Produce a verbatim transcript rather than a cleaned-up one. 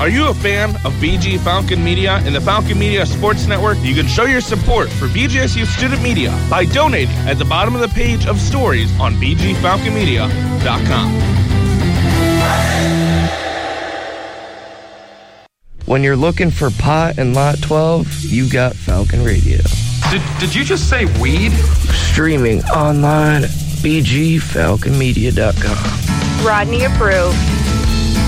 Are you a fan of B G Falcon Media and the Falcon Media Sports Network? You can show your support for B G S U Student Media by donating at the bottom of the page of stories on b g falcon media dot com. When you're looking for pot and lot twelve, you got Falcon Radio. Did, did you just say weed? Streaming online at b g falcon media dot com. Rodney approved.